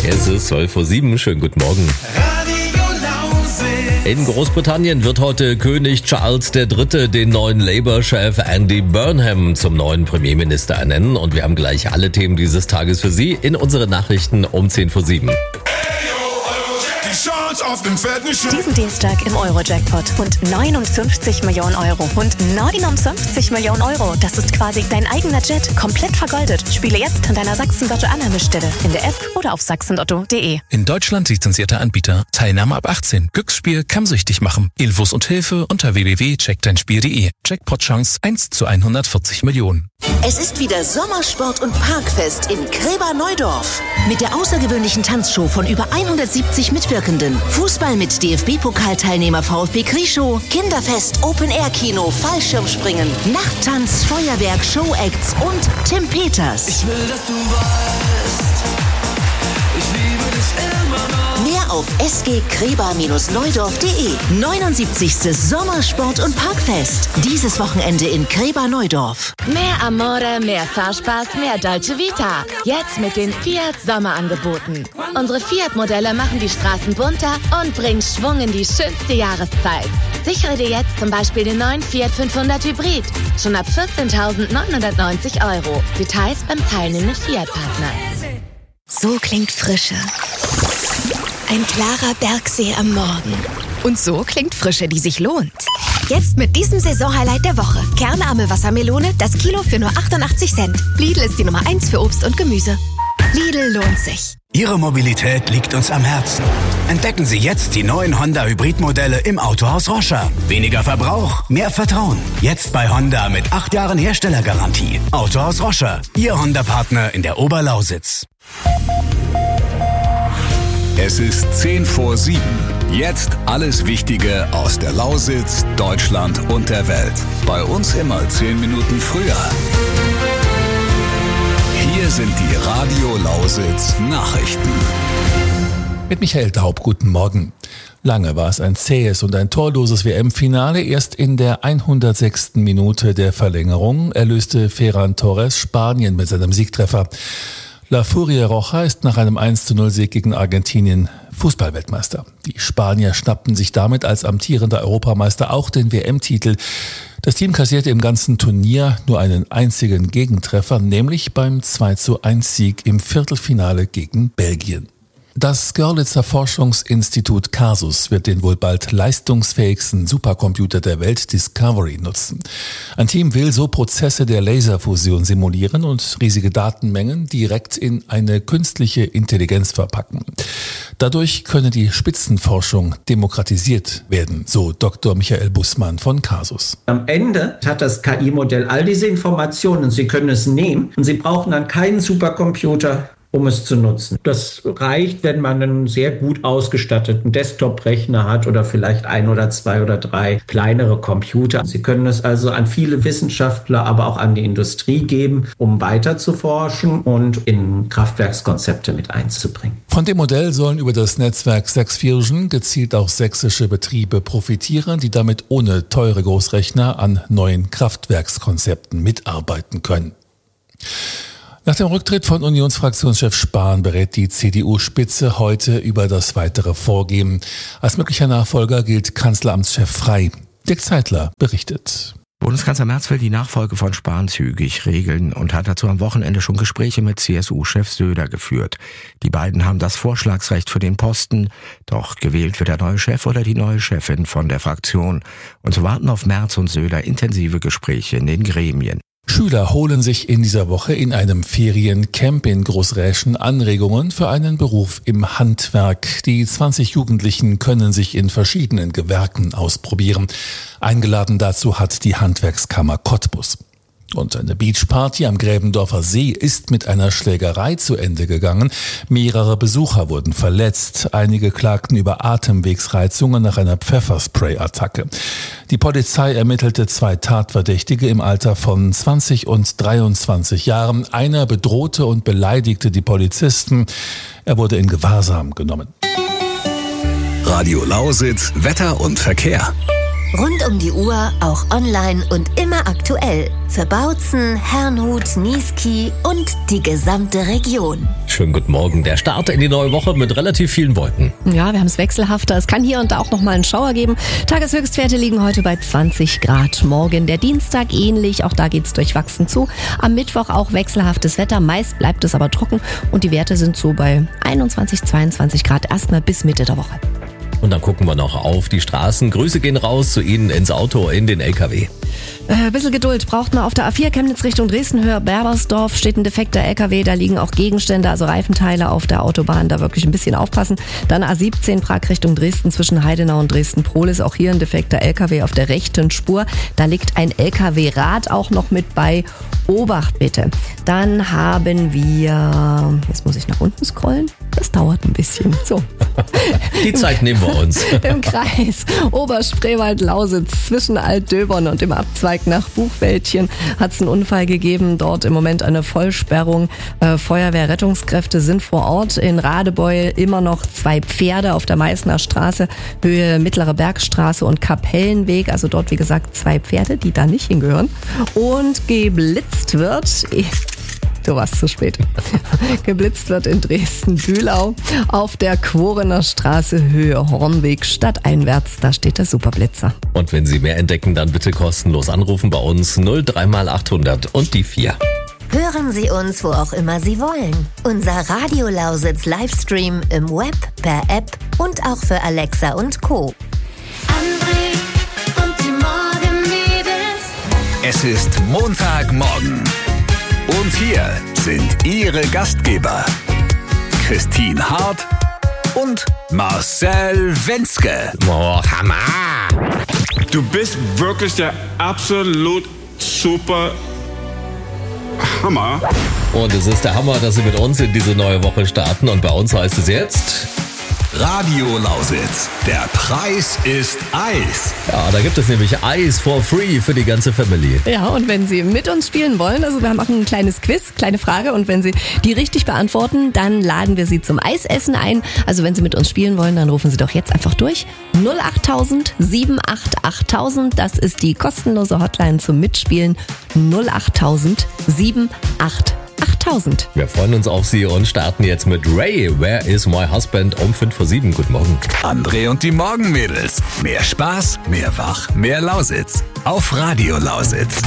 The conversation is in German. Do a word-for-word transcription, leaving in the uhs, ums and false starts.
Es ist zwölf Uhr sieben, schönen guten Morgen. In Großbritannien wird heute König Charles der Dritte den neuen Labour-Chef Andy Burnham zum neuen Premierminister ernennen. Und wir haben gleich alle Themen dieses Tages für Sie in unseren Nachrichten um zehn vor sieben. Diesen Dienstag im Euro-Jackpot und neunundfünfzig Millionen Euro und neunundfünfzig Millionen Euro. Das ist quasi dein eigener Jet, komplett vergoldet. Spiele jetzt an deiner Sachsen-Lotto-Annahmestelle in der App oder auf sachsenlotto punkt de. In Deutschland lizenzierter Anbieter. Teilnahme ab achtzehn. Glücksspiel kann süchtig machen. Infos und Hilfe unter w w w punkt check dein spiel punkt de. Jackpot-Chance eins zu hundertvierzig Millionen. Es ist wieder Sommersport- und Parkfest in Gräber-Neudorf. Mit der außergewöhnlichen Tanzshow von über hundertsiebzig Mitwirkenden. Fußball mit D F B-Pokalteilnehmer VfB Krischow, Kinderfest, Open-Air-Kino, Fallschirmspringen, Nachttanz, Feuerwerk, Show-Acts und Tim Peters. Ich will, dass du weißt, ich liebe dich immer noch. Mehr auf s g gräber neudorf punkt de. neunundsiebzigstes Sommersport- und Parkfest. Dieses Wochenende in Gräber-Neudorf. Mehr Amore, mehr Fahrspaß, mehr Dolce Vita. Jetzt mit den Fiat Sommerangeboten. Unsere Fiat-Modelle machen die Straßen bunter und bringen Schwung in die schönste Jahreszeit. Sichere dir jetzt zum Beispiel den neuen Fiat fünfhundert Hybrid. Schon ab vierzehntausendneunhundertneunzig Euro. Details beim teilnehmenden Fiat-Partner. So klingt Frische. Ein klarer Bergsee am Morgen. Und so klingt Frische, die sich lohnt. Jetzt mit diesem Saisonhighlight der Woche. Kernarme Wassermelone, das Kilo für nur achtundachtzig Cent. Lidl ist die Nummer eins für Obst und Gemüse. Lidl lohnt sich. Ihre Mobilität liegt uns am Herzen. Entdecken Sie jetzt die neuen Honda-Hybrid-Modelle im Autohaus Roscher. Weniger Verbrauch, mehr Vertrauen. Jetzt bei Honda mit acht Jahren Herstellergarantie. Autohaus Roscher, Ihr Honda-Partner in der Oberlausitz. Es ist zehn vor sieben. Jetzt alles Wichtige aus der Lausitz, Deutschland und der Welt. Bei uns immer zehn Minuten früher. Hier sind die Radio Lausitz Nachrichten. Mit Michael Daub, guten Morgen. Lange war es ein zähes und ein torloses W M-Finale. Erst in der hundertsechsten Minute der Verlängerung erlöste Ferran Torres Spanien mit seinem Siegtreffer. La Furia Roja ist nach einem eins zu null Sieg gegen Argentinien Fußballweltmeister. Die Spanier schnappten sich damit als amtierender Europameister auch den W M-Titel. Das Team kassierte im ganzen Turnier nur einen einzigen Gegentreffer, nämlich beim zwei zu eins Sieg im Viertelfinale gegen Belgien. Das Görlitzer Forschungsinstitut Casus wird den wohl bald leistungsfähigsten Supercomputer der Welt Discovery nutzen. Ein Team will so Prozesse der Laserfusion simulieren und riesige Datenmengen direkt in eine künstliche Intelligenz verpacken. Dadurch könne die Spitzenforschung demokratisiert werden, so Doktor Michael Bussmann von Casus. Am Ende hat das K I-Modell all diese Informationen, Sie können es nehmen und Sie brauchen dann keinen Supercomputer, um es zu nutzen. Das reicht, wenn man einen sehr gut ausgestatteten Desktop-Rechner hat oder vielleicht ein oder zwei oder drei kleinere Computer. Sie können es also an viele Wissenschaftler, aber auch an die Industrie geben, um weiter zu forschen und in Kraftwerkskonzepte mit einzubringen. Von dem Modell sollen über das Netzwerk SaxFusion gezielt auch sächsische Betriebe profitieren, die damit ohne teure Großrechner an neuen Kraftwerkskonzepten mitarbeiten können. Nach dem Rücktritt von Unionsfraktionschef Spahn berät die C D U-Spitze heute über das weitere Vorgehen. Als möglicher Nachfolger gilt Kanzleramtschef Frey. Dirk Zeitler berichtet. Bundeskanzler Merz will die Nachfolge von Spahn zügig regeln und hat dazu am Wochenende schon Gespräche mit C S U-Chef Söder geführt. Die beiden haben das Vorschlagsrecht für den Posten, doch gewählt wird der neue Chef oder die neue Chefin von der Fraktion. Und so warten auf Merz und Söder intensive Gespräche in den Gremien. Schüler holen sich in dieser Woche in einem Feriencamp in Großräschen Anregungen für einen Beruf im Handwerk. Die zwanzig Jugendlichen können sich in verschiedenen Gewerken ausprobieren. Eingeladen dazu hat die Handwerkskammer Cottbus. Und eine Beachparty am Gräbendorfer See ist mit einer Schlägerei zu Ende gegangen. Mehrere Besucher wurden verletzt. Einige klagten über Atemwegsreizungen nach einer Pfefferspray-Attacke. Die Polizei ermittelte zwei Tatverdächtige im Alter von zwanzig und dreiundzwanzig Jahren. Einer bedrohte und beleidigte die Polizisten. Er wurde in Gewahrsam genommen. Radio Lausitz, Wetter und Verkehr. Rund um die Uhr, auch online und immer Immer aktuell. Für Bautzen, Herrnhut, Niesky und die gesamte Region. Schönen guten Morgen. Der Start in die neue Woche mit relativ vielen Wolken. Ja, wir haben es wechselhafter. Es kann hier und da auch noch mal einen Schauer geben. Tageshöchstwerte liegen heute bei zwanzig Grad. Morgen der Dienstag ähnlich. Auch da geht's durchwachsen zu. Am Mittwoch auch wechselhaftes Wetter. Meist bleibt es aber trocken. Und die Werte sind so bei einundzwanzig, zweiundzwanzig Grad erstmal bis Mitte der Woche. Und dann gucken wir noch auf die Straßen. Grüße gehen raus zu Ihnen ins Auto, in den L K W. Äh, bisschen Geduld braucht man auf der A vier Chemnitz Richtung Dresden, Höhe Berbersdorf steht ein defekter L K W, da liegen auch Gegenstände, also Reifenteile auf der Autobahn, da wirklich ein bisschen aufpassen. Dann A siebzehn Prag Richtung Dresden zwischen Heidenau und Dresden-Prohlis, auch hier ein defekter L K W auf der rechten Spur. Da liegt ein L K W-Rad auch noch mit bei. Obacht bitte. Dann haben wir, jetzt muss ich nach unten scrollen, das dauert ein bisschen. So. Die Zeit nehmen wir uns. Im Kreis Oberspreewald-Lausitz zwischen Altdöbern und im Abzweig nach Buchwäldchen hat es einen Unfall gegeben. Dort im Moment eine Vollsperrung. Äh, Feuerwehr, Rettungskräfte sind vor Ort. In Radebeul immer noch zwei Pferde auf der Meißner Straße, Höhe Mittlere Bergstraße und Kapellenweg. Also dort, wie gesagt, zwei Pferde, die da nicht hingehören. Und geblitzt wird... Du warst zu spät. Geblitzt wird in Dresden-Bühlau auf der Quorener Straße Höhe Hornweg stadteinwärts. Da steht der Superblitzer. Und wenn Sie mehr entdecken, dann bitte kostenlos anrufen bei uns null drei mal achthundert und die vier. Hören Sie uns, wo auch immer Sie wollen. Unser Radio Lausitz Livestream im Web, per App und auch für Alexa und Co. André und die Morgenmädels. Es ist Montagmorgen. Und hier sind Ihre Gastgeber, Christine Hart und Marcel Wenzke. Oh, Hammer! Du bist wirklich der absolut super Hammer. Und es ist der Hammer, dass Sie mit uns in diese neue Woche starten. Und bei uns heißt es jetzt... Radio Lausitz, der Preis ist Eis. Ja, da gibt es nämlich Eis for free für die ganze Family. Ja, und wenn Sie mit uns spielen wollen, also wir haben auch ein kleines Quiz, kleine Frage, und wenn Sie die richtig beantworten, dann laden wir Sie zum Eisessen ein. Also wenn Sie mit uns spielen wollen, dann rufen Sie doch jetzt einfach durch. null acht tausend sieben acht achttausend, das ist die kostenlose Hotline zum Mitspielen. null acht tausend sieben acht achttausend. Wir freuen uns auf Sie und starten jetzt mit Ray, Where is my husband? Um fünf vor sieben. Guten Morgen. André und die Morgenmädels. Mehr Spaß, mehr Wach, mehr Lausitz. Auf Radio Lausitz.